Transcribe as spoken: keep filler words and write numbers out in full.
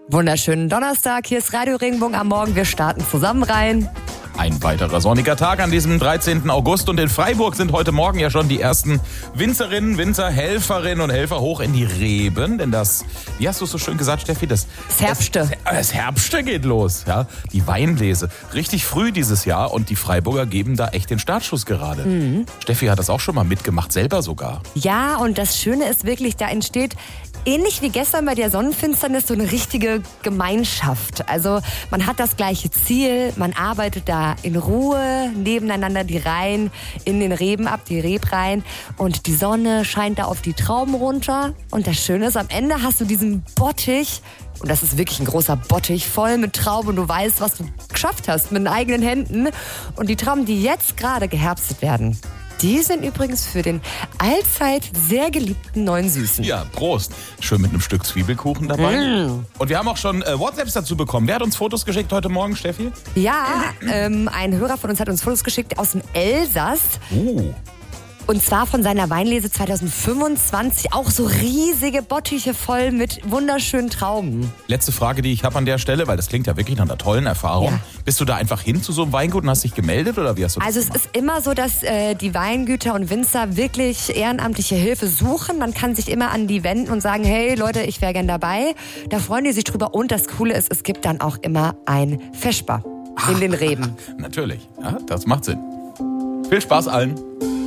Wunderschönen Donnerstag, hier ist Radio Regenbogen am Morgen. Wir starten zusammen rein. Ein weiterer sonniger Tag an diesem dreizehnten August und in Freiburg sind heute Morgen ja schon die ersten Winzerinnen, Winzer, Helferinnen und Helfer hoch in die Reben, denn das, wie hast du es so schön gesagt, Steffi, das, Das Herbste. Das, das Herbste geht los, ja, die Weinlese, richtig früh dieses Jahr und die Freiburger geben da echt den Startschuss gerade. Mhm. Steffi hat das auch schon mal mitgemacht, selber sogar. Ja, und das Schöne ist wirklich, da entsteht ähnlich wie gestern bei der Sonnenfinsternis so eine richtige Gemeinschaft. Also man hat das gleiche Ziel, man arbeitet da in Ruhe nebeneinander die Reihen in den Reben ab, die Rebreihen. Und die Sonne scheint da auf die Trauben runter. Und das Schöne ist, am Ende hast du diesen Bottich. Und das ist wirklich ein großer Bottich, voll mit Trauben. Und du weißt, was du geschafft hast mit den eigenen Händen. Und die Trauben, die jetzt gerade geherbstet werden, die sind übrigens für den allzeit sehr geliebten neuen Süßen. Ja, Prost. Schön mit einem Stück Zwiebelkuchen dabei. Mm. Und wir haben auch schon äh, WhatsApps dazu bekommen. Wer hat uns Fotos geschickt heute Morgen, Steffi? Ja, ähm, ein Hörer von uns hat uns Fotos geschickt aus dem Elsass. Uh. Und zwar von seiner Weinlese zwanzig fünfundzwanzig. Auch so riesige Bottiche voll mit wunderschönen Trauben. Letzte Frage, die ich habe an der Stelle, weil das klingt ja wirklich nach einer tollen Erfahrung. Ja. Bist du da einfach hin zu so einem Weingut und hast dich gemeldet oder wie hast du das Also es gemacht? ist immer so, dass äh, die Weingüter und Winzer wirklich ehrenamtliche Hilfe suchen. Man kann sich immer an die wenden und sagen, hey Leute, ich wäre gern dabei. Da freuen die sich drüber. Und das Coole ist, es gibt dann auch immer ein Vesper in den Reben. Natürlich, ja, das macht Sinn. Viel Spaß allen.